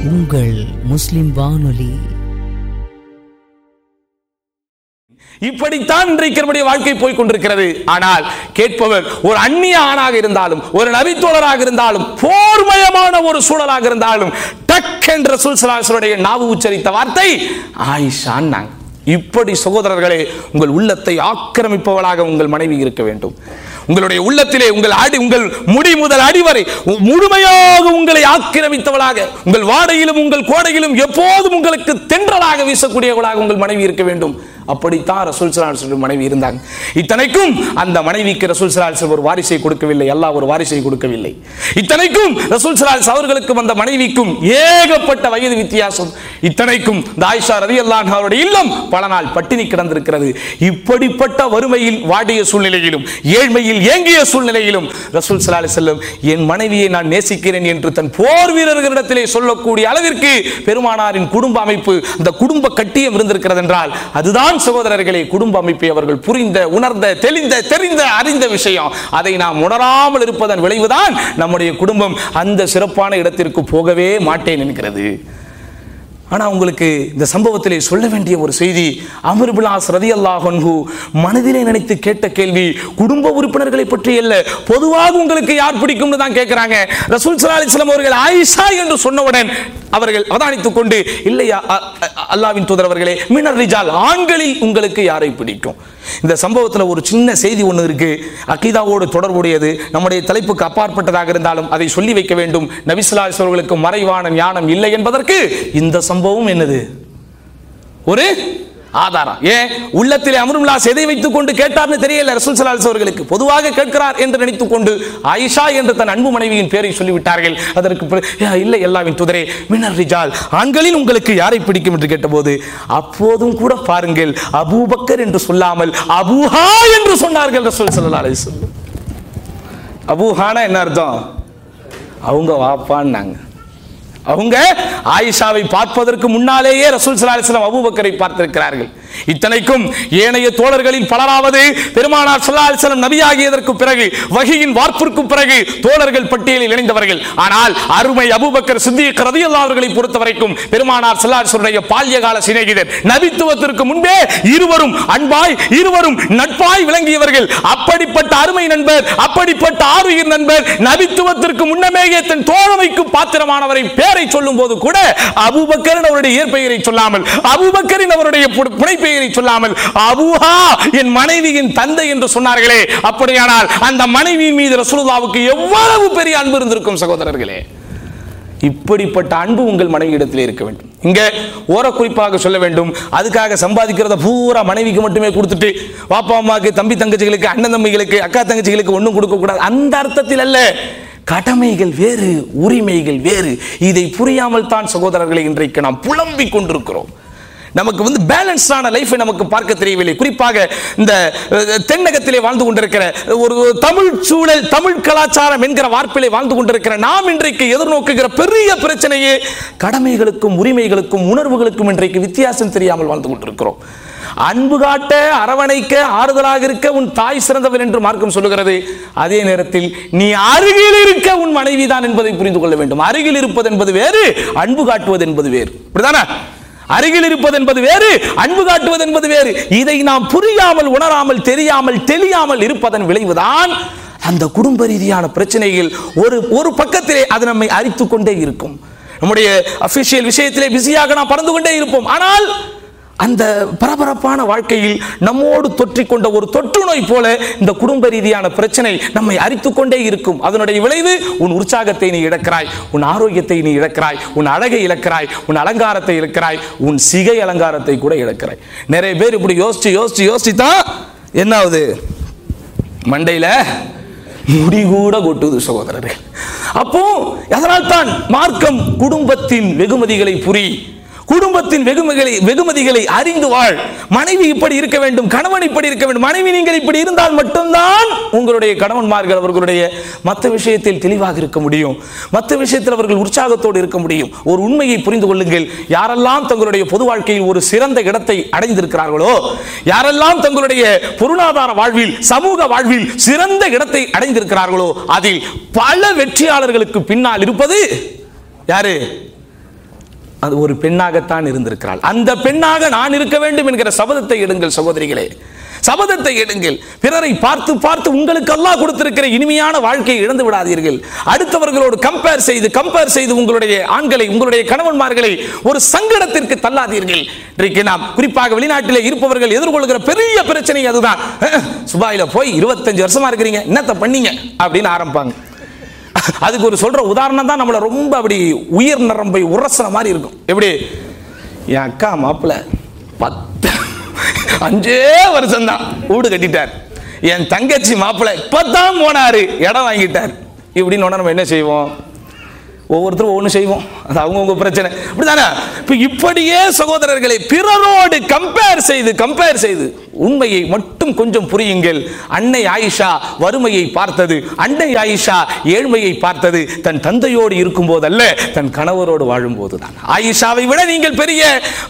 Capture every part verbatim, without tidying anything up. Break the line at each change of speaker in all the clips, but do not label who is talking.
உங்கள் முஸ்லிம் வானொலி.
இப்படித்தான் இன்றைக்கு நம்முடைய வாழ்க்கை போய் கொண்டிருக்கிறது. ஆனால் கேட்பவர் ஒரு அந்நிய ஆணாக இருந்தாலும், ஒரு நபித்தோழராக இருந்தாலும், போர்மயமான ஒரு சூழலாக இருந்தாலும், டக் என்ற ரசூல் ஸல்லல்லாஹு அலைஹி வஸல்லம் நாவு உச்சரித்த வார்த்தை ஆயிஷா. இப்படி சகோதரர்களே, உங்கள் உள்ளத்தை ஆக்கிரமிப்பவளாக உங்கள் மனைவி இருக்க வேண்டும். உங்களுடைய உள்ளத்திலே உங்கள் அடி உங்கள் முடி முதல் அடிவரை முழுமையாக உங்களை ஆக்கிரமித்தவளாக, உங்கள் வாடையிலும் உங்கள் கோடையிலும் எப்போதும் உங்களுக்கு தென்றலாக வீசக்கூடியவளாக உங்கள் மனைவி இருக்க வேண்டும். அப்படித்தான் ரசூல் ஸல்லல்லாஹு அலைஹி வஸல்லம் மனைவி இருந்தாங்க. இத்தனைக்கும் அந்த மனைவிக்கு ரசூல் ஸல்லல்லாஹு அலைஹி வஸல்லம் ஒரு வாரிசை கொடுக்கவில்லை, அல்லாஹ் ஒரு வாரிசை கொடுக்கவில்லை. இத்தனைக்கும் ரசூல் ஸல்லல்லாஹு அலைஹி வஸல்லம் அவர்களுக்கும் அந்த மனைவிக்கும் ஏகப்பட்ட வயது வித்தியாசம். இத்தனைக்கும் ஆயிஷா ரலியல்லாஹு அன்ஹா அவருடைய இல்லம் பல நாள் பட்டினி கிடந்திருக்கிறது. இப்படிப்பட்ட வறுமையில் வாடிய சூழ்நிலையிலும், ஏழ்மையில் ஏங்கிய சூழ்நிலையிலும் ரசூல் ஸல்லல்லாஹு அலைஹி வஸல்லம் என் மனைவியை நான் நேசிக்கிறேன் என்று தன் போர் வீரர்களிடத்திலே சொல்லக்கூடிய அளவிற்கு பெருமானாரின் குடும்ப அமைப்பு, அந்த குடும்ப கட்டியம் இருந்திருக்கிறது என்றால் அதுதான் சகோதரர்களே குடும்ப அமைப்பை அவர்கள் புரிந்த, உணர்ந்த, தெளிந்த, தெரிந்த, அறிந்த விஷயம். அதை நாம் உணராமல் இருப்பதன் விளைவுதான் நம்முடைய குடும்பம் அந்த சிறப்பான இடத்திற்கு போகவே மாட்டேன் என்கிறது. ஆனா உங்களுக்கு இந்த சம்பவத்திலே சொல்ல வேண்டிய ஒரு செய்தி, அம்ர் இப்னு ஆஸ் ரலியல்லாஹு அன்ஹு மனதிலே நினைத்து கேட்ட கேள்வி குடும்ப உறுப்பினர்களை பற்றி அல்ல, பொதுவாக உங்களுக்கு யார் பிடிக்கும்னு தான் கேட்கிறாங்க. ரசூல் ஸல்லல்லாஹு அலைஹி வஸல்லம் அவர்கள் ஆயிஷா என்று சொன்னவுடன் அவர்கள் அவதானித்துக் கொண்டு, இல்லையா அல்லாஹ்வின் தூதர் அவர்களே, மினர் ரிஜால், ஆண்களில் உங்களுக்கு யாரை பிடிக்கும்? இந்த சம்பவத்தில் ஒரு சின்ன செய்தி ஒன்று இருக்கு, அகீதாவோடு தொடர்புடையது, நம்முடைய தலைப்புக்கு அப்பாற்பட்டதாக இருந்தாலும் அதை சொல்லி வைக்க வேண்டும். நபி ஸல்லல்லாஹு அலைஹி வஸல்லம் அவர்களுக்கு மறைவான ஞானம் இல்லை என்பதற்கு இந்த சம்பவம் என்னது ஒரு ஆதாரம். ஏன் உள்ளத்திலே அம்ர் இப்னு ஆஸ் எதை வைத்துக் கொண்டு கேட்டார்னு தெரியல ரசூல் ஸல்லல்லாஹு அலைஹி வஸல்லம் அவர்களுக்கு. பொதுவாக கேட்கிறார் என்று நினைத்துக் கொண்டு ஆயிஷா என்று தன் அன்பு மனைவியின் பெயரை சொல்லிவிட்டார்கள். அதற்கு இல்லை அல்லாஹ்வின் தூதரே, மினர் ரிஜால், ஆண்களில் உங்களுக்கு யாரை பிடிக்கும் என்று கேட்டபோது அப்போதும் கூட பாருங்கள் அபூபக்கர் என்று சொல்லாமல் அபூஹா என்று சொன்னார்கள் ரசூல் ஸல்லல்லாஹு அலைஹி வஸல்லம். அபூஹானா என்ன அர்த்தம்? அவங்க வாப்பான்னாங்க. அவங்க ஆயிஷாவை பார்ப்பதற்கு முன்னாலேயே ரசூல் ஸல்லல்லாஹு அலைஹி வஸல்லம் அபூபக்கரை பார்த்திருக்கிறார்கள். இத்தனைக்கும் ஏனைய தோழர்களில் பலராவது பெருமானார் ஸல்லல்லாஹு அலைஹி வஸல்லம் நபியாகியதற்கு பிறகு, வஹீயின் வார்ப்பிற்கு பிறகு தோழர்கள் பட்டியலில் இணைந்தவர்கள். ஆனால் அருமை அபூபக்கர் சித்திக் ரலியல்லாஹு அவர்களை பொறுத்தவரைக்கும் பெருமானார் ஸல்லல்லாஹு அலைஹி வஸல்லம் பால்யகால சிநேகிதர், நபித்துவத்திற்கு முன்பே இருவரும் அன்பாய், இருவரும் நட்பாய் விளங்கியவர்கள். அப்படிப்பட்ட அருமை நண்பர், அப்படிப்பட்ட ஆருயிர் நண்பர், நபித்துவத்திற்கு முன்னமேயே தன் தோழமைக்கு பாத்திரமானவரை பேரை சொல்லும் போது கூட அபூபக்கர் அவருடைய இயற்பெயரை சொல்லாமல், அபூபக்கரின் அவருடைய புனை பெயரை சொல்லாமல் அபூஹா, என் மனைவியின் தந்தை என்று சொன்னார்களே. அப்படியானால் அந்த மனைவியின் மீது ரசூலுல்லாஹ்வுக்கு எவ்வளவு பெரிய அன்பு இருந்திருக்கும் சகோதரர்களே. இப்படிப்பட்ட அன்பு உங்கள் மனைவி இடத்திலே இருக்க வேண்டும். இங்க ஓர குறிப்பாக சொல்ல வேண்டும், அதுக்காக சம்பாதிக்கிறத பூரா மனைவிக்கு மட்டுமே கொடுத்துட்டு பாப்பா அம்மாவுக்கு, தம்பி தங்கச்சிகளுக்கு, அண்ணன் தம்பிகளுக்கு, அக்கா தங்கச்சிகளுக்கு ஒன்றும் கொடுக்க கூடாது, அந்த அர்த்தத்தில் அல்ல. கடமைகள் வேறு, உரிமைகள் வேறு. இதை புரியாமல் தான் சகோதரர்களை இன்றைக்கு நாம் புலம்பிக் கொண்டிருக்கிறோம். நமக்கு வந்து பேலன்ஸ்டான லைஃபை நமக்கு பார்க்க தெரியவில்லை. குறிப்பாக இந்த தென்னகத்திலே வாழ்ந்து கொண்டிருக்கிற ஒரு தமிழ் சூழல், தமிழ் கலாச்சாரம் என்கிற வார்ப்பிலே வாழ்ந்து கொண்டிருக்கிற நாம் இன்றைக்கு எதிர்நோக்குகிற பெரிய பிரச்சனையே கடமைகளுக்கும் உரிமைகளுக்கும் உணர்வுகளுக்கும் இன்றைக்கு வித்தியாசம் தெரியாமல் வாழ்ந்து கொண்டிருக்கிறோம். அன்பு காட்ட, அரவணைக்க, ஆறுதலாக இருக்க உன் தாய் சிறந்தவள் என்று மார்க்கம் சொல்லுகிறது. அதே நேரத்தில் நீ அருகில் இருக்க உன் மனைவிதான் என்பதை புரிந்து கொள்ள வேண்டும். அருகில் இருப்பது என்பது வேறு, அன்பு காட்டுவது என்பது வேறு. அப்படிதானே? அருகில் இருப்பது என்பது வேறு, அன்பு காட்டுவது என்பது வேறு. இதை நாம் புரியாமல், உணராமல், தெரியாமல், தெளியாமல் இருப்பதன் விளைவுதான் அந்த குடும்ப ரீதியான பிரச்சனைகள் ஒரு ஒரு பக்கத்திலே அது நம்மை அரித்துக் கொண்டே இருக்கும். நம்முடைய அபிஷியல் விஷயத்திலே பிஸியாக நாம் பறந்து கொண்டே இருப்போம். ஆனால் அந்த பரபரப்பான வாழ்க்கையில் நம்மோடு தொற்றிக்கொண்ட ஒரு தொற்று நோய் போல இந்த குடும்ப ரீதியான பிரச்சனை நம்மை அரித்துக் கொண்டே இருக்கும். அதனுடைய விளைவு உன் உற்சாகத்தை நீ இழக்கிறாய், உன் ஆரோக்கியத்தை நீ இழக்கிறாய், உன் அழகை இழக்கிறாய், உன் அலங்காரத்தை இழக்கிறாய், உன் சிகை அலங்காரத்தை கூட இழக்கிறாய். நிறைய பேர் இப்படி யோசிச்சு யோசிச்சு யோசிச்சு தான் என்ன ஆகுது, மண்டையில முடி கூட கொட்டுது சகோதரர்கள். அப்போ அதனால் தான் மார்க்கம் குடும்பத்தின் வெகுமதிகளை புரி, குடும்பத்தின் வெகுமதிகளை வெகுமதிகளை அறிந்து வாழ். மனைவி இப்படி இருக்க வேண்டும், கணவன் இப்படி இருக்க வேண்டும். மனைவி நீங்கள் இப்படி இருந்தால் மட்டும்தான் உங்களுடைய கணவன்மார்கள் அவர்களுடைய மற்ற விஷயத்தில் தெளிவாக இருக்க முடியும், மற்ற விஷயத்தில் அவர்கள் உற்சாகத்தோடு இருக்க முடியும். ஒரு உண்மையை புரிந்து கொள்ளுங்கள், யாரெல்லாம் தங்களுடைய பொது வாழ்க்கையில் ஒரு சிறந்த இடத்தை அடைந்திருக்கிறார்களோ, யாரெல்லாம் தங்களுடைய பொருளாதார வாழ்வில், சமூக வாழ்வில் சிறந்த இடத்தை அடைந்திருக்கிறார்களோ, அதில் பல வெற்றியாளர்களுக்கு பின்னால் இருப்பது யாரு? அது ஒரு பெண்ணாகத்தான் இருந்திருக்கிறாள். அந்த பெண்ணாக நான் இருக்க வேண்டும் என்கிற சபதத்தை எடுங்கள் சகோதரிகளே, சபதத்தை எடுங்கள். பிறரை பார்த்து பார்த்து உங்களுக்கு அல்லாஹ் கொடுத்திருக்கிற இனிமையான வாழ்க்கையை இழந்து விடாதீர்கள். அடுத்தவர்களோடு கம்பேர் செய்து கம்பேர் செய்து உங்களுடைய ஆண்களை, உங்களுடைய கணவன்மார்களை ஒரு சங்கடத்திற்கு தள்ளாதீர்கள். இன்றைக்கு நாம் குறிப்பாக வெளிநாட்டிலே இருப்பவர்கள் எதிர்கொள்கிற பெரிய பிரச்சனை அதுதான். சுபாயில போய் இருபத்தஞ்சு வருஷமா இருக்கிறீங்க, என்னத்த பண்ணீங்க அப்படின்னு ஆரம்பிப்பாங்க. அதுக்கு ஒரு சொல்ற உதாரணம் தான் நம்மள ரொம்ப அப்படி உயிர் நரம்பை உரசன மாதிரி இருக்கும். எப்படி, என் அக்கா மாப்பிள்ள பத்து அஞ்சே வருஷம் தான் வீடு கட்டிட்டார், என் தங்கச்சி மாப்பிள்ள இப்பதான் போனாரு இடம் வாங்கிட்டார் இப்படின்னு நம்ம என்ன செய்வோம்? ஒவ்வொருத்தரும் ஒவ்வொன்று செய்வோம். அது அவங்கவுங்க பிரச்சனை, இப்படிதானே? இப்போ இப்படியே சகோதரர்களை பிறரோடு கம்பேர் செய்து கம்பேர் செய்து உண்மையை மட்டும் கொஞ்சம் புரியுங்கள். அன்னை ஆயிஷா வறுமையை பார்த்தது, அன்னை ஆயிஷா ஏழ்மையை பார்த்தது தன் தந்தையோடு இருக்கும் போதல்ல, தன் கணவரோடு வாழும் போதுதான். ஆயிஷாவை விட நீங்கள் பெரிய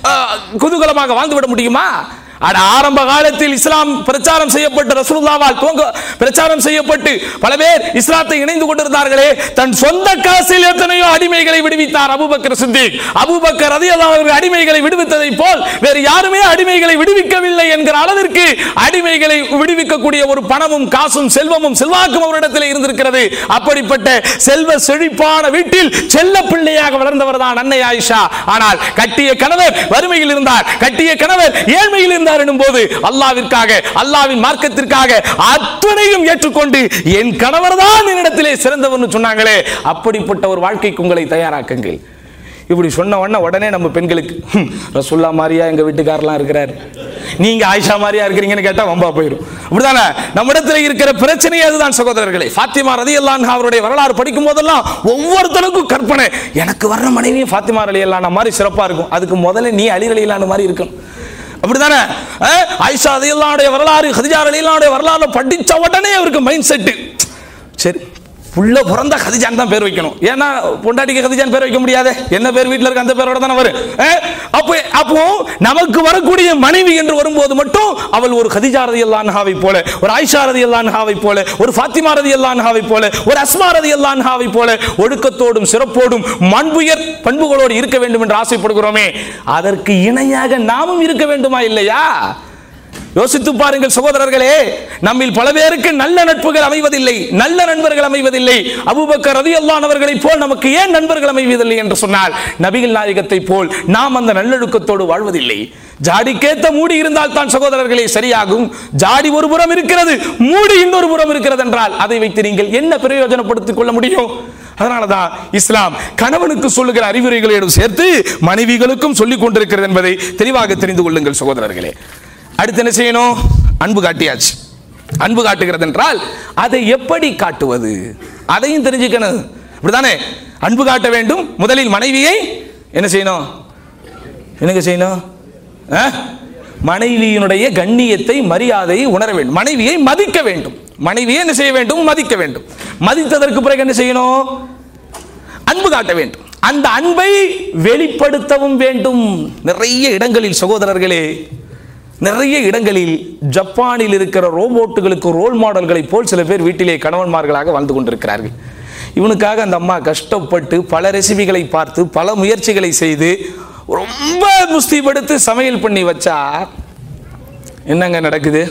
குதூகலமாக வாழ்ந்துவிட முடியுமா? ஆரம்ப காலத்தில் இஸ்லாம் பிரச்சாரம் செய்யப்பட்டு ரசூலுல்லாஹ்வால் துவங்க பிரச்சாரம் செய்யப்பட்டு பல பேர் இஸ்லாத்தை இணைந்து கொண்டிருந்தார்களே, தன் சொந்த காசில் எத்தனையோ அடிமைகளை விடுவித்தார் அபூபக்கர் சித்திக். அபூபக்கர் ரலியல்லாஹு அன்ஹு அடிமைகளை விடுவித்ததை போல் வேறு யாருமே அடிமைகளை விடுவிக்கவில்லை என்கிற அளவிற்கு அடிமைகளை விடுவிக்கக்கூடிய ஒரு பணமும் காசும் செல்வமும் செல்வாக்கும் அவரிடத்தில் இருந்திருக்கிறது. அப்படிப்பட்ட செல்வ செழிப்பான வீட்டில் செல்ல பிள்ளையாக வளர்ந்தவர் தான் அன்னை ஆயிஷா. ஆனால் கட்டிய கணவர் வறுமையில் இருந்தார், கட்டிய கணவர் ஏழ்மையில் இருந்தார் போது அல்லாஹ்விற்காக, அல்லாஹ்வின் மார்க்கத்திற்காக அத்தனையும் ஏற்றுக்கொண்டு என் கணவர் தான் என்னிடத்திலே சிறந்தவர்னு சொன்னாங்களே, அப்படிப்பட்ட ஒரு வாழ்க்கைக்கு உங்களை தயாராக்குங்கள். இப்படி சொன்ன உடனே நம்ம பெண்களுக்கு ரசூல்லா மாதிரியா எங்க வீட்டுக்காரெல்லாம் இருக்கிறார், நீங்க ஆயிஷா மாதிரியா இருக்கிறீங்கன்னு கேட்டா வம்பா போயிடும். அப்படிதானே நம்மிடத்தில் இருக்கிற பிரச்சனை அதுதான் சகோதரர்களே. ஃபாத்திமா ரலியல்லாஹு அன்ஹா அவருடைய வரலாறு படிக்கும் போதெல்லாம் ஒவ்வொருத்தருக்கும் கற்பனை, எனக்கு வர்ற மனைவி ஃபாத்திமா ரலியல்லாஹு அன்ஹா மாதிரி சிறப்பா இருக்கும், அதுக்கு முதல்ல நீ அலி ரலியல்லாஹு அன்ஹு மாதிரி இருக்கணும். அப்படிதானே? ஆயிஷா ரலியல்லாஹு அன்ஹா வரலாறு, கதீஜா ரலியல்லாஹு அன்ஹா வரலாறு படிச்ச உடனே அவருக்கு மைண்ட் செட், சரி புள்ள பிறந்தா கதீஜான் தான் பேர் வைக்கணும். ஏன்னா பொண்டாட்டிக்கு கதீஜான் பேர் வைக்க முடியாது, என்ன பேர் வீட்டில் இருக்க அந்த பேரோட தானே வரும். அப்போ அப்போ நமக்கு வரக்கூடிய மனைவி என்று வரும்போது மட்டும் அவள் ஒரு கதீஜா ரலியல்லாஹு அன்ஹாவை போல, ஒரு ஆயிஷா ரலியல்லாஹு அன்ஹாவை போல, ஒரு ஃபாத்திமா ரலியல்லாஹு அன்ஹாவை போல, ஒரு அஸ்மா ரலியல்லாஹு அன்ஹாவை போல ஒழுக்கத்தோடும் சிறப்போடும் மாண்புயர் பண்புகளோடு இருக்க வேண்டும் என்று ஆசைப்படுகிறோமே, அதற்கு இணையாக நாமும் இருக்க வேண்டுமா இல்லையா? யோசித்து பாருங்கள் சகோதரர்களே. நம்மில் பல பேருக்கு நல்ல நட்புகள் அமைவதில்லை, நல்ல நண்பர்கள் அமைவதில்லை. அபூபக்கர் ரலியல்லாஹு அன்ஹு அவர்களை போல் நமக்கு ஏன் நண்பர்கள் அமைவதில்லை என்று சொன்னால், நபிகள் நாயகத்தை போல் நாம் அந்த நல்லொழுக்கத்தோடு வாழ்வதில்லை. ஜாடிக்கேத்த மூடி இருந்தால் தான் சகோதரர்களே சரியாகும். ஜாடி ஒரு புறம் இருக்கிறது, மூடி இன்னொரு புறம் இருக்கிறது என்றால் அதை வைத்து நீங்கள் என்ன பிரயோஜனப்படுத்திக் கொள்ள முடியும்? அதனாலதான் இஸ்லாம் கணவனுக்கு சொல்லுகிற அறிவுரைகளோடு சேர்த்து மனைவிகளுக்கும் சொல்லிக் கொண்டிருக்கிறது என்பதை தெளிவாக தெரிந்து கொள்ளுங்கள் சகோதரர்களே. அடுத்து என்ன செய்யணும்? அன்பு காட்டியாச்சு. அன்பு காட்டுகிறது என்றால் அதை எப்படி காட்டுவது அதையும் தெரிஞ்சுக்கணும். இப்படிதானே அன்பு காட்ட வேண்டும். முதலில் மனைவியை என்ன செய்யணும்? என்னங்க செய்யணும்? மனைவியினுடைய கண்ணியத்தை, மரியாதையை உணர வேண்டும். மனைவியை மதிக்க வேண்டும். மனைவியை என்ன செய்ய வேண்டும்? மதிக்க வேண்டும். மதித்ததற்கு பிறகு என்ன செய்யணும்? அன்பு காட்ட வேண்டும். அந்த அன்பை வெளிப்படுத்தவும் வேண்டும். நிறைய இடங்களில் சகோதரர்களே, நிறைய இடங்களில் ஜப்பானில் இருக்கிற ரோபோட்டுகளுக்கு ரோல் மாடல்களை போல் சில பேர் வீட்டிலே கணவன்மார்களாக வாழ்ந்து கொண்டிருக்கிறார்கள். இவனுக்காக அந்த அம்மா கஷ்டப்பட்டு பல ரெசிபிகளை பார்த்து பல முயற்சிகளை செய்து ரொம்ப முஸ்தீபடுத்து சமையல் பண்ணி வச்சா என்னங்க நடக்குது?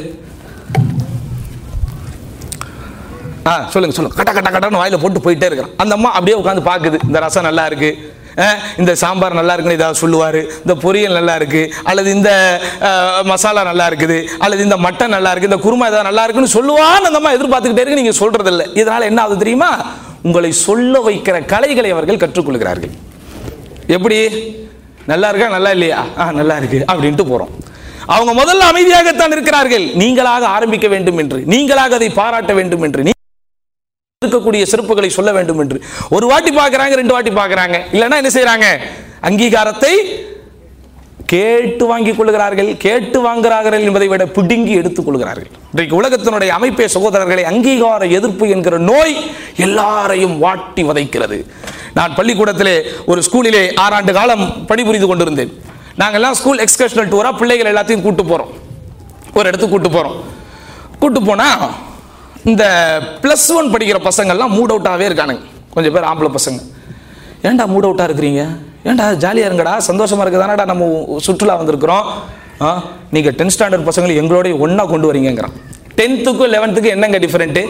ஆ சொல்லுங்க சொல்லுங்க. கட்ட கட்ட கட்டன்னு வாயில போட்டு போயிட்டே இருக்கிறான். அந்த அம்மா அப்படியே உட்காந்து பார்க்குது, இந்த ரசம் நல்லா இருக்கு, இந்த சாம்பார் நல்லா இருக்குன்னு ஏதாவது சொல்லுவார், இந்த பொரியல் நல்லா இருக்கு, அல்லது இந்த மசாலா நல்லா இருக்குது, அல்லது இந்த மட்டன் நல்லா இருக்கு, இந்த குருமா ஏதாவது நல்லா இருக்குன்னு சொல்லுவான்னு அந்த அம்மா எதிர்பார்த்துக்கிட்டே இருக்கு. நீங்க சொல்றது இல்லை. இதனால என்ன ஆகுது தெரியுமா? உங்களை சொல்ல வைக்கிற கலைகளை அவர்கள் கற்றுக்கொள்கிறார்கள். எப்படி? நல்லா இருக்கா நல்லா இல்லையா? ஆ நல்லா இருக்கு அப்படின்ட்டு போறோம். அவங்க முதல்ல அமைதியாகத்தான் இருக்கிறார்கள். நீங்களாக ஆரம்பிக்க வேண்டும் என்று, நீங்களாக அதை பாராட்ட வேண்டும் என்று, இருக்கக்கூடிய சிறப்புகளை சொல்ல வேண்டும் என்று ஒரு வாட்டி பார்க்கறாங்க, ரெண்டு வாட்டி பார்க்கறாங்க. இல்லைன்னா என்ன செய்யறாங்க? அங்கீகாரத்தை கேட்டு வாங்கிக் கொள்கிறார்கள். கேட்டு வாங்குகிறார்கள் என்பதை விட பிடுங்கி எடுத்துக் கொள்கிறார்கள். இன்றைக்கு உலகத்தினுடைய அமைப்பே சகோதரர்களை அங்கீகார எதிர்ப்பு என்கிற நோய் எல்லாரையும் வாட்டி வதைக்கிறது. நான் பள்ளிக்கூடத்திலே ஒரு ஸ்கூலிலே ஆறாண்டு காலம் பணிபுரிந்து கொண்டிருந்தேன். நாங்கெல்லாம் ஸ்கூல் எக்ஸ்கர்ஷனல் டூரா பிள்ளைகள் எல்லாத்தையும் கூட்டு போறோம், ஒரு இடத்துக்கு கூட்டு போறோம். கூட்டு போனா இந்த பிளஸ் ஒன் படிக்கிற பசங்கள்லாம் மூட் அவுட்டாகவே இருக்கானுங்க. கொஞ்சம் பேர் ஆம்பளை பசங்க, ஏன்டா மூட் அவுட்டாக இருக்கிறீங்க, ஏன்டா ஜாலியாக இருங்கடா, சந்தோஷமாக இருக்குதானடா, நம்ம சுற்றுலா வந்திருக்கிறோம். ஆ நீங்கள் டென்த் ஸ்டாண்டர்ட் பசங்களை எங்களோட ஒன்றா கொண்டு வரீங்கிறான். டென்த்துக்கும் லெவன்த்துக்கும் என்னங்க டிஃபரெண்ட்டு?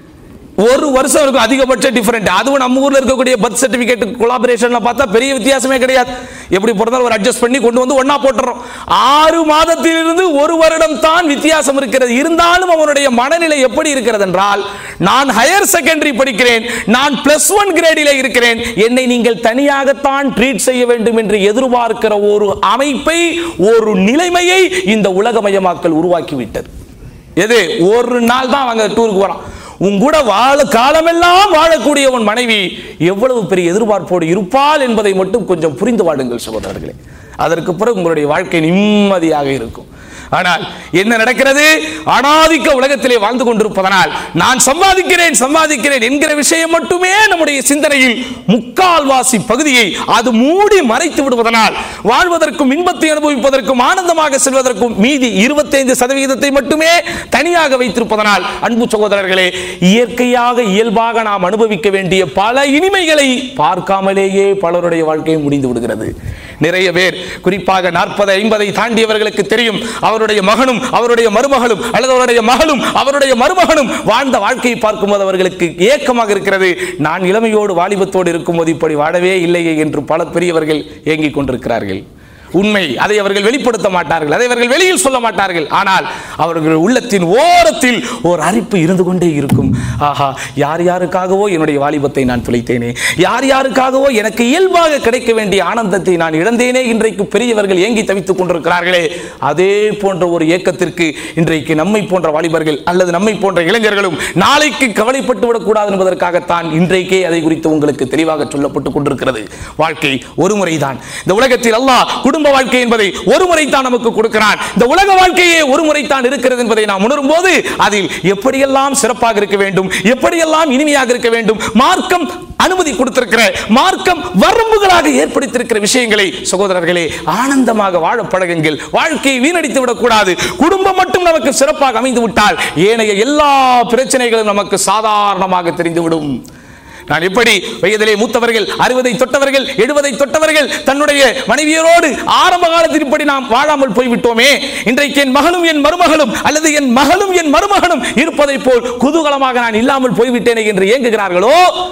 ஒரு வருஷம் இருக்கும் அதிகபட்ச டிஃபரெண்ட். அதுவும் நம்ம ஊரில் இருக்கக்கூடிய பர்த் சர்டிஃபிகேட் கொலாபரேஷன்ல பார்த்தா பெரிய வித்தியாசமே கிடையாது. எப்படி பிறந்தாலும் ஒரு அட்ஜஸ்ட் பண்ணி கொண்டு வந்து ஒன்னா போட்டுறோம். ஆறு மாதத்திலிருந்து ஒரு வருடம் தான் வித்தியாசம் இருக்கிறது. இருந்தாலும் அவனுடைய மனநிலை எப்படி இருக்கிறது என்றால், நான் ஹையர் செகண்டரி படிக்கிறேன், நான் பிளஸ் ஒன் கிரேடில் இருக்கிறேன், என்னை நீங்கள் தனியாகத்தான் ட்ரீட் செய்ய வேண்டும் என்று எதிர்பார்க்கிற ஒரு அமைப்பை, ஒரு நிலைமையை இந்த உலகமயமாக்கல் உருவாக்கிவிட்டது. எது ஒரு நாள் தான் அவங்க டூருக்கு வரோம், உன் கூட வாழ காலமெல்லாம் வாழக்கூடிய உன் மனைவி எவ்வளவு பெரிய எதிர்பார்ப்போடு இருப்பாள் என்பதை மட்டும் கொஞ்சம் புரிந்து வாடுங்கள் சகோதரர்களே. அதற்கு பிறகு உங்களுடைய வாழ்க்கை நிம்மதியாக இருக்கும். ஆனால் என்ன நடக்கிறது? அனாதிக்க உலகத்திலே வாழ்ந்து கொண்டிருப்பதனால் நான் சம்பாதிக்கிறேன் சம்பாதிக்கிறேன் என்கிற விஷயம் மட்டுமே நம்முடைய சிந்தனையில் முக்கால்வாசி பகுதியை அது மூடி மறைத்து விடுவதனால் வாழ்வதற்கும் இன்பத்தை அனுபவிப்பதற்கும் ஆனந்தமாக செல்வதற்கும் மீதி இருபத்தைந்து சதவீதத்தை மட்டுமே தனியாக வைத்திருப்பதனால் அன்பு சகோதரர்களே, இயற்கையாக இயல்பாக நாம் அனுபவிக்க வேண்டிய பல இனிமைகளை பார்க்காமலேயே பலருடைய வாழ்க்கையை முடிந்து விடுகிறது. நிறைய பேர், குறிப்பாக நாற்பது ஐம்பதை தாண்டியவர்களுக்கு தெரியும், அவருடைய மகனும் அவருடைய மருமகளும் அல்லது அவருடைய மகளும் அவருடைய மருமகனும் வாழ்ந்த வாழ்க்கையை பார்க்கும்போது அவர்களுக்கு ஏக்கமாக இருக்கிறது. நான் இளமையோடு வாலிபத்தோடு இருக்கும்போது இப்படி வாழவே இல்லையே என்று பல பெரியவர்கள் ஏங்கிக் கொண்டிருக்கிறார்கள். உண்மை, அதை அவர்கள் வெளிப்படுத்த மாட்டார்கள், அதை அவர்கள் வெளியில் சொல்ல மாட்டார்கள். ஆனால் அவர்கள் உள்ளத்தின் ஓரத்தில் ஒரு அரிப்பு இருந்து கொண்டே இருக்கும். ஆஹா, யார் யாருக்காகவோ என்னுடைய வாலிபத்தை நான் துளைத்தேனே, யார் யாருக்காகவோ எனக்கு இயல்பாக கிடைக்க வேண்டிய ஆனந்தத்தை நான் இழந்தேனே, இன்றைக்கு பெரியவர்கள் ஏங்கி தவித்துக் கொண்டிருக்கிறார்களே, அதே போன்ற ஒரு ஏக்கத்திற்கு இன்றைக்கு நம்மை போன்ற வாலிபர்கள் அல்லது நம்மை போன்ற இளைஞர்களும் நாளைக்கு கவலைப்பட்டு விடக்கூடாது என்பதற்காகத்தான் இன்றைக்கே அதை குறித்து உங்களுக்கு தெளிவாக சொல்லப்பட்டுக் கொண்டிருக்கிறது. வாழ்க்கை ஒரு முறைதான். இந்த உலகத்தில் அல்லாஹ் குடும்ப வாழ்க்கை என்பதை ஒரு முறை தான் நமக்கு கொடுக்கிறான். இந்த உலக வாழ்க்கையே ஒரு முறை தான் இருக்கிறது என்பதை நாம் உணரும் போது அதில் எப்படியெல்லாம் சிறப்பாக இருக்க வேண்டும், எப்படியெல்லாம் இனிமையாக இருக்க வேண்டும், மார்க்கம் அனுமதி கொடுத்திருக்கிற, மார்க்கம் வரம்புகளாக ஏற்படுத்தியிருக்கிற விஷயங்களை சகோதரர்களே ஆனந்தமாக வாழ பழகுங்கள். வாழ்க்கையை வீணடித்து விடக்கூடாது. குடும்பம் மட்டும் நமக்கு சிறப்பாக அமைந்து விட்டால் ஏனைய எல்லா பிரச்சனைகளும் நமக்கு சாதாரணமாக தெரிந்துவிடும். நான் எப்படி வயதிலே மூத்தவர்கள், அறுபதை தொட்டவர்கள், எழுபதை தொட்டவர்கள் தன்னுடைய மனைவியரோடு ஆரம்ப காலத்தில் இப்படி நாம் வாழாமல் போய்விட்டோமே, இன்றைக்கு என் மகனும் என் மருமகளும் அல்லது என் மகளும் என் மருமகனும் இருப்பதை போல் குதூகலமாக நான் இல்லாமல் போய்விட்டேனே என்று ஏங்குகிறார்களோ,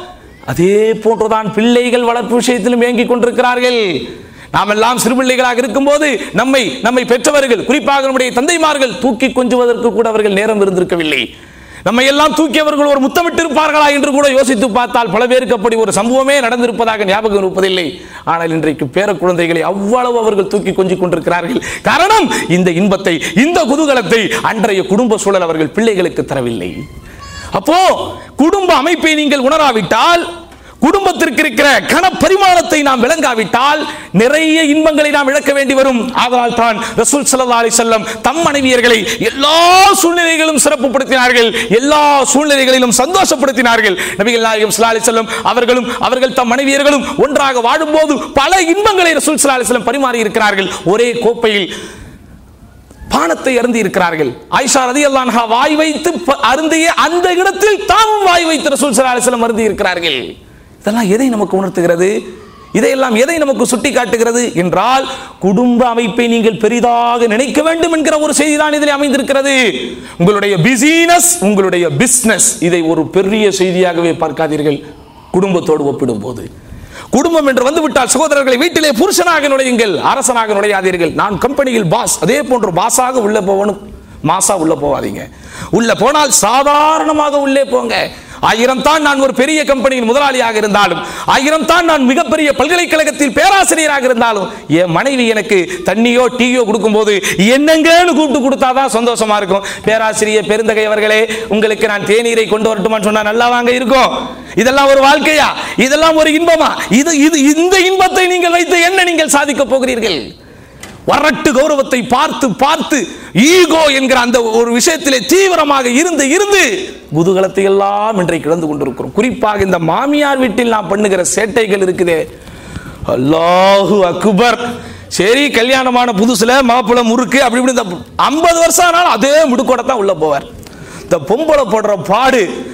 அதே போன்றுதான் பிள்ளைகள் வளர்ப்பு விஷயத்திலும் ஏங்கிக் கொண்டிருக்கிறார்கள். நாம் எல்லாம் சிறுபிள்ளைகளாக இருக்கும் போது நம்மை நம்மை பெற்றவர்கள், குறிப்பாக நம்முடைய தந்தைமார்கள் தூக்கி கொஞ்சுவதற்கு கூட அவர்கள் நேரம் இருந்திருக்கவில்லை. நம்மை எல்லாம் தூக்கியவர்கள் ஒரு முத்தமிட்டு இருப்பார்களா என்று கூட யோசித்து பார்த்தால் பல பேருக்கு அப்படி ஒரு சம்பவமே நடந்திருப்பதாக ஞாபகம் இருப்பதில்லை. ஆனால் இன்றைக்கு பேர குழந்தைகளை அவ்வளவு அவர்கள் தூக்கி கொஞ்சிக் கொண்டிருக்கிறார்கள். காரணம், இந்த இன்பத்தை, இந்த குதூகலத்தை அன்றைய குடும்ப சூழல் அவர்கள் பிள்ளைகளுக்கு தரவில்லை. அப்போ குடும்ப அமைப்பை நீங்கள் உணராவிட்டால், குடும்பத்திற்கு இருக்கிற கன பரிமாணத்தை நாம் விளங்காவிட்டால் நிறைய இன்பங்களை நாம் இழக்க வேண்டி வரும். அதனால் தான் ரசூல் ஸல்லல்லாஹு அலைஹி வஸல்லம் தம் மனைவியர்களை எல்லா சூழ்நிலைகளிலும் சிறப்புப்படுத்தினார்கள், எல்லா சூழ்நிலைகளிலும் சந்தோஷப்படுத்தினார்கள். நபிகள் நாயகம் ஸல்லல்லாஹு அலைஹி வஸல்லம் அவர்களும் அவர்கள் தம் மனைவியர்களும் ஒன்றாக வாழும்போது பல இன்பங்களை ரசூல் ஸல்லல்லாஹு அலைஹி வஸல்லம் பரிமாறி இருக்கிறார்கள். ஒரே கோப்பையில் பானத்தை அருந்தி இருக்கிறார்கள். ஆயிஷா ரலியல்லாஹு அன்ஹா வாய் வைத்து அருந்திய அந்த இடத்தில் தாமும் வாய் வைத்து ரசூல் ஸல்லல்லாஹு அலைஹி வஸல்லம் அருந்தி இருக்கிறார்கள். இதெல்லாம் எதை நமக்கு உணர்த்துகிறது? இதையெல்லாம் எதை நமக்கு சுட்டி காட்டுகிறது என்றால், குடும்ப அமைப்பை நீங்கள் பெரிதாக நினைக்க வேண்டும் என்கிற ஒரு செய்தி தான் இதில் அமைந்திருக்கிறது. உங்களுடைய பிசினஸ், உங்களுடைய பிசினஸ், இதை ஒரு பெரிய செய்தியாகவே பார்க்காதீர்கள். குடும்பத்தோடு ஒப்பிடும் போது, குடும்பம் என்று வந்துவிட்டால் சகோதரர்களை, வீட்டிலே புருஷனாக நுழையுங்கள், அரசனாக நுழையாதீர்கள். நான் கம்பெனியில் பாஸ், அதே போன்று பாஸாக உள்ள போகணும், மாசா உள்ள போவாதீங்க. உள்ள போனால் சாதாரணமாக உள்ளே போங்க. ஆயிரம் தான் நான் ஒரு பெரிய கம்பெனியின் முதலாளியாக இருந்தாலும், ஆயிரம் தான் நான் மிகப்பெரிய பல்கலைக்கழகத்தில் பேராசிரியராக இருந்தாலும், என் மனைவி எனக்கு தண்ணியோ டீயோ கொடுக்கும் போது என்னங்கன்னு கூப்பிட்டு கொடுத்தாதான் சந்தோஷமா இருக்கும். பேராசிரியர் பெருந்தகை அவர்களே, உங்களுக்கு நான் தேநீரை கொண்டு வரட்டுமான்னு சொன்னா நல்லா வாங்க இருக்கும். இதெல்லாம் ஒரு வாழ்க்கையா? இதெல்லாம் ஒரு இன்பமா? இது இது இந்த இன்பத்தை நீங்கள் வைத்து என்ன நீங்கள் சாதிக்க போகிறீர்கள்? வரட்டு கௌரவத்தை பார்த்து பார்த்து ஈகோ என்கிற அந்த ஒரு விஷயத்திலே தீவிரமாக இருந்து இருந்து குதூகலத்தை எல்லாம் இன்றைக்கு இழந்து கொண்டிருக்கிறோம். குறிப்பாக இந்த மாமியார் வீட்டில் நாம் பண்ணுகிற சேட்டைகள் இருக்குதே, அல்லாஹு அக்பர். சரி, கல்யாணமான புதுசுல மாப்பிள்ளை முறுக்கு அப்படி இப்படி ஐம்பது வருஷம் ஆனாலும் அதே முடுக்கோட தான் உள்ள போவார். இந்த பொம்பளை போடுற பாடு,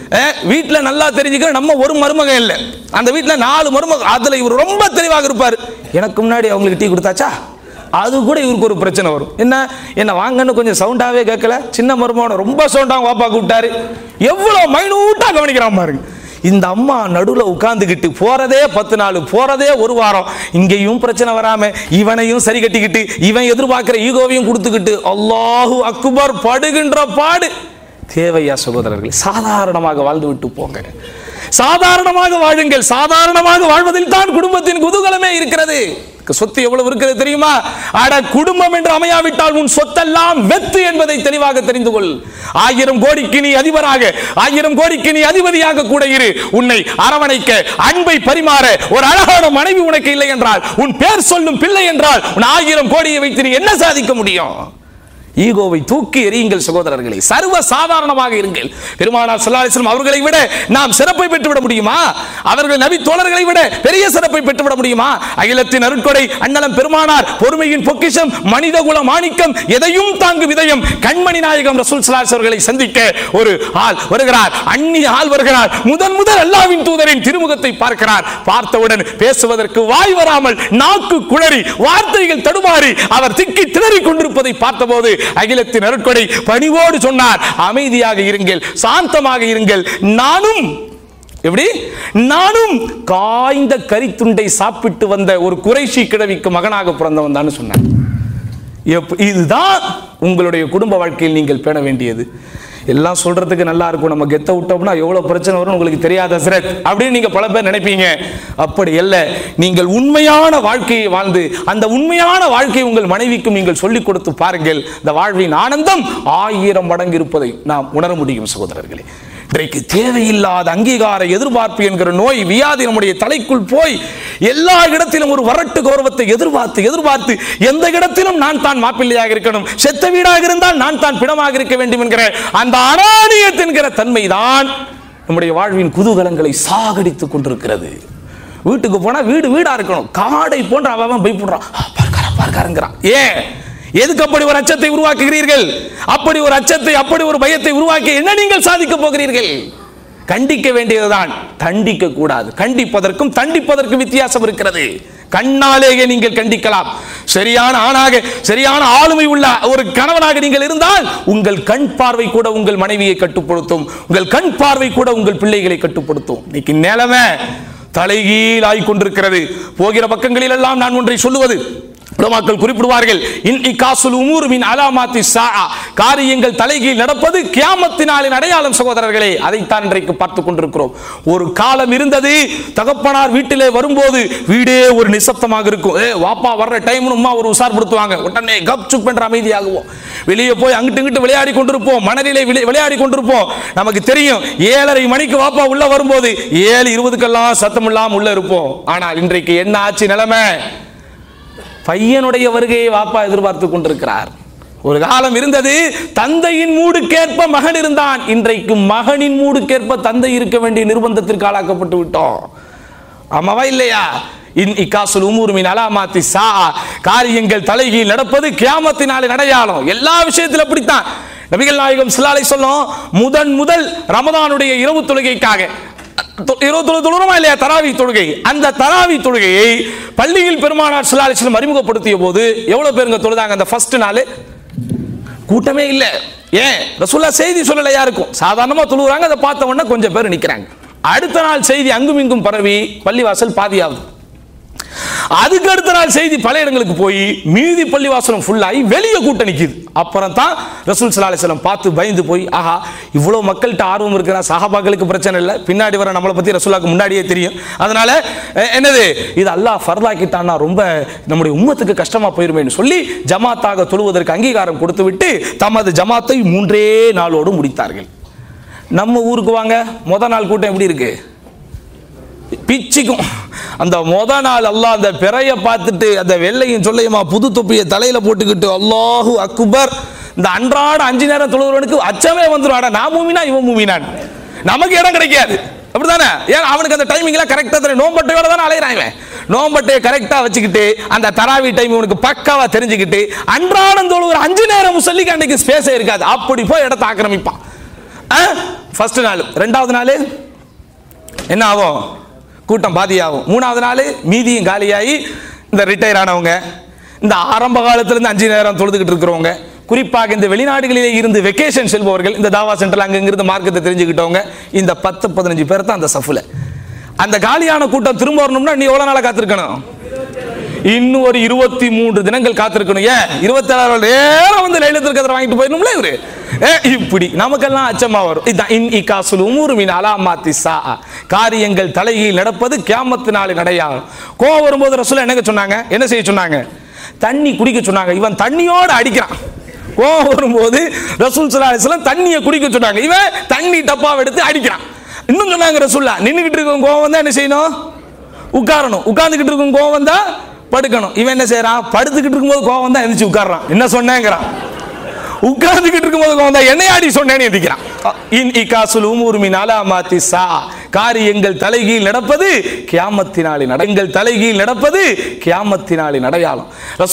வீட்டில் நல்லா தெரிஞ்சுக்கிற நம்ம ஒரு மருமகன் இல்லை, அந்த வீட்டில் நாலு மருமகன், அதில் இவர் ரொம்ப தெளிவாக இருப்பார். எனக்கு முன்னாடி அவங்களுக்கு டீ கொடுத்தாச்சா, அது கூட இவருக்கு ஒரு பிரச்சனை வரும். என்ன என்ன வாங்கன்னு கொஞ்சம் சவுண்டாவே கேட்கல, சின்ன மருமகனை ரொம்ப சவுண்டாக வாப்பா கூப்பிட்டாரு, எவ்வளோ மைனூட்டாக கவனிக்கிறான் பாருங்க. இந்த அம்மா நடுவில் உட்கார்ந்துக்கிட்டு போறதே பத்து நாள், போறதே ஒரு வாரம், இங்கேயும் பிரச்சனை வராம இவனையும் சரி கட்டிக்கிட்டு இவன் எதிர்பார்க்கிற ஈகோவையும் கொடுத்துக்கிட்டு அல்லாஹு அக்பர் படுகின்ற பாடு தேவையா சகோதரர்கள்? சாதாரணமாக வாழ்ந்து விட்டு போங்க, சாதாரணமாக வாழுங்கள். சாதாரணமாக வாழ்வதில் தான் குடும்பத்தின் குதூகலமே இருக்கிறது. சொத்து எவ்வளவு இருக்கிறது தெரியுமா? அட குடும்பம் என்று அமையாவிட்டால் உன் சொத்தெல்லாம் வெத்து என்பதை தெளிவாக தெரிந்து கொள். ஆயிரம் கோடிக்கு நீ அதிபராக, ஆயிரம் கோடிக்கு நீ அதிபதியாக கூட இரு, உன்னை அரவணைக்க அன்பை பரிமாற ஒரு அழகான மனைவி உனக்கு இல்லை என்றால், உன் பேர் சொல்லும் பிள்ளை என்றால், உன் ஆயிரம் கோடியை வைத்து நீ என்ன சாதிக்க முடியும்? ஈகோவை தூக்கி எறியுங்கள் சகோதரர்களே, சர்வ சாதாரணமாக இருங்கள். பெருமானார் ஸல்லல்லாஹு அலைஹி வஸல்லம் அவர்களை விட நாம் சிறப்பை பெற்றுவிட முடியுமா? அவர்கள் நபி தோழர்களை விட பெரிய சிறப்பை பெற்றுவிட முடியுமா? அகிலத்தின் அருட்கொடை அண்ணலம் பெருமானார், பொறுமையின் பொக்கிஷம், மனிதகுல மாணிக்கம், எதையும் தாங்கு விதயம், கண்மணி நாயகம் ரசூல் ஸல்லல்லாஹு அலைஹி அவர்களை சந்திக்க ஒரு ஆள் வருகிறார், அந்நிய ஆள் வருகிறார். முதன் முதல் அல்லாஹ்வின் தூதரின் திருமுகத்தை பார்க்கிறார். பார்த்தவுடன் பேசுவதற்கு வாய் வராமல் நாக்கு குளறி வார்த்தைகள் தடுமாறி அவர் திக்கி திணறிக் கொண்டிருப்பதை பார்த்தபோது அகிலத்தின் அருட்கொடை பணிவோடு சொன்னார், அமைதியாக இருங்கள், சாந்தமாக இருங்கள். நானும் எப்படி நானும் காய்ந்த கரித்துண்டை சாப்பிட்டு வந்த ஒரு குறைஷி கிழவிக்கு மகனாக பிறந்தவன் தான் சொன்னார். இதுதான் உங்களுடைய குடும்ப வாழ்க்கையில் நீங்கள் பேண வேண்டியது. எல்லாம் சொல்றதுக்கு நல்லா இருக்கும், நம்ம கெத்த விட்டோம்னா எவ்வளவு பிரச்சனை வரும் உங்களுக்கு தெரியாத ஹஸ்ரத் அப்படின்னு நீங்க பல பேர் நினைப்பீங்க. அப்படி அல்ல. நீங்கள் உண்மையான வாழ்க்கையை வாழ்ந்து அந்த உண்மையான வாழ்க்கையை உங்கள் மனைவிக்கும் நீங்கள் சொல்லிக் கொடுத்து பாருங்கள். இந்த வாழ்வின் ஆனந்தம் ஆயிரம் மடங்கு இருப்பதை நாம் உணர முடியும் சகோதரர்களே. இன்றைக்கு தேவையில்லாத அங்கீகார எதிர்பார்ப்பு என்கிற நோய் வியாதி நம்முடைய தலைக்குள் போய் எல்லா இடத்திலும் ஒரு வரட்டு கௌரவத்தை எதிர்பார்த்து எதிர்பார்த்து எந்த இடத்திலும் நான் தான் மாப்பிள்ளையாக இருக்கணும், செத்த வீடாக இருந்தால் நான் தான் பிணமாக இருக்க வேண்டும் என்கிற அந்த அனானியத் என்கிற தன்மைதான் நம்முடைய வாழ்வின் குதூகலங்களை சாகடித்துக் கொண்டிருக்கிறது. வீட்டுக்கு போனா வீடு வீடா இருக்கணும், காடை போன்ற அவன் பயப்படுறான், பார்க்கார பார்க்காரங்கிறான். ஏன் எதுக்கு அப்படி ஒரு அச்சத்தை உருவாக்குகிறீர்கள்? அப்படி ஒரு அச்சத்தை, அப்படி ஒரு பயத்தை உருவாக்கி என்ன நீங்கள் சாதிக்க போகிறீர்கள்? கண்டிக்க வேண்டியதுதான், தண்டிக்க கூடாது. கண்டிப்பதற்கும் தண்டிப்பதற்கும் வித்தியாசம் இருக்கிறது. கண்ணாலேயே நீங்கள் கண்டிக்கலாம். சரியான ஆணாக, சரியான ஆளுமை உள்ள ஒரு கணவனாக நீங்கள் இருந்தால் உங்கள் கண் பார்வை கூட உங்கள் மனைவியை கட்டுப்படுத்தும், உங்கள் கண் பார்வை கூட உங்கள் பிள்ளைகளை கட்டுப்படுத்தும். இன்னைக்கு நிலைமை தலைகீழ் ஆகிக் கொண்டிருக்கிறது. போகிற பக்கங்களில் எல்லாம் நான் ஒன்றை சொல்லுவது, உலமாக்கள் குறிப்பிடுவார்கள், இன்இகாசுல் உமூர் மின் அலாமாத்தி ஸாஅ, காரியங்கள் தலைகீழ் நடப்பது கியாமத்தின் நாளின் அடையாளம் சகோதரர்களே. அதைத்தான் இன்றைக்கு பார்த்துக் கொண்டிருக்கிறோம். ஒரு காலம் இருந்தது, தகப்பனார் வீட்டிலே வரும்போது வீடே ஒரு நிசப்தமாக இருக்கும். ஏ வாப்பா வர்ற டைம்னு அம்மா ஒரு உசார்படுத்துவாங்க, உடனே கப் சுப் என்ற அமைதியாகுவோம். வெளியே போய் அங்கிட்டு இங்கிட்டு விளையாடி கொண்டிருப்போம், மணலிலே விளையாடி கொண்டிருப்போம். நமக்கு தெரியும் ஏழரை மணிக்கு வாப்பா உள்ள வரும்போது ஏழு இருபதுக்கெல்லாம் சத்தம் இல்லாம உள்ள இருப்போம். ஆனால் இன்றைக்கு என்ன ஆச்சு நிலைமை? பையனுடைய வருகையை வாப்பா எதிர்பார்த்து கொண்டிருக்கிறார். ஒரு காலம் இருந்தது தந்தையின் மூடுக்கேற்ப மகன் இருந்தான். இன்றைக்கு மகனின் மூடுக்கேற்ப தந்தை இருக்க வேண்டிய நிர்பந்தத்திற்கு ஆளாக்கப்பட்டு விட்டோம். ஆமாவா இல்லையா? இன்இகாசுல் உமூர் மின் அலாமாத்தி ஸாஅ, காரியங்கள் தலைகீழ் நடப்பது கியாமத்தினாலே அடையாளம். எல்லா விஷயத்திலும் அப்படித்தான். நபிகள் நாயகம் ஸல்லல்லாஹு அலைஹி வஸல்லம் முதன் முதல் ரமதானுடைய இரவு தொழுகைக்காக இல்லையா தராவி தொழுகை, அந்த தராவி தொழுகையை பள்ளியில் பெருமானார் ஸல்லல்லாஹு அலைஹி வஸல்லம் அறிமுகப்படுத்திய போது எவ்வளவு பேருங்க தொழுதாங்க? அந்த ஃபர்ஸ்ட் நாள் கூட்டமே இல்ல. ஏன்? ரசூலுல்லாஹ் செய்தி சொல்லல யாருக்கும், சாதாரணமா தொழுகிறாங்க, அதை பார்த்த உடனே கொஞ்சம் பேர் நிக்கிறாங்க. அடுத்த நாள் செய்தி அங்கும் இங்கும் பரவி பள்ளிவாசல் பாதியாகுது. அதுக்கு அடுத்த நாள் செய்தி பல இடங்களுக்கு போய் மீதி பள்ளிவாசலும் ஃபுல்லாகி வெளியே கூட்ட நிக்குது. அப்புறம் தான் ரசூல் ஸல்லல்லாஹு அலைஹி வஸல்லம் பார்த்து பயந்து போய், ஆஹா இவ்வளவு மக்கள்கிட்ட ஆர்வம் இருக்கிற சஹாபாக்களுக்கு பிரச்சனை இல்லை, பின்னாடி வர நம்மளை பத்தி ரசூலுல்லாஹ்க்கு முன்னாடியே தெரியும், அதனால என்னது இது அல்லாஹ் ஃபர்தாக்கிட்டான்னா ரொம்ப நம்முடைய உம்மத்துக்கு கஷ்டமா போயிருமேன்னு சொல்லி ஜமாத்தாக தொழுவதற்கு அங்கீகாரம் கொடுத்து விட்டு தமது ஜமாத்தை மூன்றே நாளோடு முடித்தார்கள். நம்ம ஊருக்கு வாங்க, முத நாள் கூட்டம் எப்படி இருக்கு? பிச்சுக்கும். அந்த முத நாள் அல்லாஹ் அந்த பிறைய பார்த்துட்டு அந்த வெள்ளையும் சொல்லையுமா புது தொப்பியை தலையில போட்டுக்கிட்டு அல்லாஹு அக்பர், இந்த அன்றாட அஞ்சு நேரம் தொழுகிறவனுக்கு அச்சமே வந்துடும், நான் மூமினா இவன் மூமினான், நமக்கு இடம் கிடைக்காது. அப்படித்தானே? ஏன் அவனுக்கு அந்த டைமிங் எல்லாம் கரெக்டா தெரியும். நோம்பட்டையோட தானே அலையிறாங்க. நோம்பட்டையை கரெக்டா வச்சுக்கிட்டு அந்த தராவி டைம் இவனுக்கு பக்காவா தெரிஞ்சுக்கிட்டு அன்றாடம் தொழுகிற அஞ்சு நேரம் முசல்லிக்கு அன்னைக்கு ஸ்பேஸே இருக்காது. அப்படி போய் இடத்தை ஆக்கிரமிப்பான். ஃபர்ஸ்ட் நாள். ரெண்டாவது நாள் என்ன ஆகும்? கூட்டம் பாதியாகும். மூணாவது நாள் மீதியும் காலியாகி இந்த ரிட்டையர் ஆனவங்க, இந்த ஆரம்ப காலத்திலிருந்து அஞ்சு நேரம் தொழுதுகிட்டு இருக்கிறவங்க, குறிப்பாக இந்த வெளிநாடுகளிலே இருந்து வெக்கேஷன் செல்பவர்கள், இந்த தாவா சென்டர்ல அங்கிருந்து மார்க்கத்தை தெரிஞ்சுக்கிட்டவங்க, இந்த பத்து பதினஞ்சு பேர் தான் அந்த சஃப்ல. அந்த காலியான கூட்டம் திரும்ப வரணும்னா நீ எவ்வளவு நாளா காத்திருக்கணும்? இன்னும் ஒரு இருபத்தி மூன்று தினங்கள் காத்திருக்கணும். ஏன் இருபத்தி ஏழாவது நேரம் வந்து லைலத்துல் கத்ர் வாங்கிட்டு போயிடணும்ல இவரு. இப்படி நமக்கெல்லாம் அச்சமா வரும். இதான் இன் இகாசுல் உமூர் மின் அலாமாத்தி ஸாஅ, காரியங்கள் தலைகீழ் நடப்பது கியாமத் நாளின் அடையாளம். கோவம் வரும்போது ரசூல் என்ன சொன்னாங்க? என்ன செய்ய சொன்னாங்க? தண்ணி குடிக்க சொன்னாங்க. இவன் தண்ணியோட அடிக்கிறான். கோவம் வரும்போது ரசூல் ஸல்லல்லாஹு அலைஹி வஸல்லம் தண்ணியை குடிக்க சொன்னாங்க. இவன் தண்ணி டப்பாவை எடுத்து அடிக்கிறான். இன்னும் சொன்னாங்க ரசூல்லா, நின்றுகிட்டு இருக்கும் கோவம் வந்தா என்ன செய்யணும்? உட்காரணும். உட்கார்ந்துகிட்டு இருக்கும் கோவம் வந்தா படுக்கணும். இவன் என்ன செய்யறான்? படுத்துக்கிட்டு இருக்கும்போது கோவம் வந்தா எந்திரிச்சு உட்கார்றான். என்ன சொன்னேங்கிறான்? உட்கார்ந்துகிட்டு இருக்கும்போது கோவம் வந்தா என்னை ஆடி சொன்னேன்னு எந்திக்கிறான். இன் இகாசுல் உமூர் மின் அலாமாத்தி ஸாஅ, காரியங்கள் தலைகீழ் நடப்பது கியாமத்தினாலின் அடையாளம். தலைகீழ் நடப்பது கியாமத்தினாலின் அடையாளம்.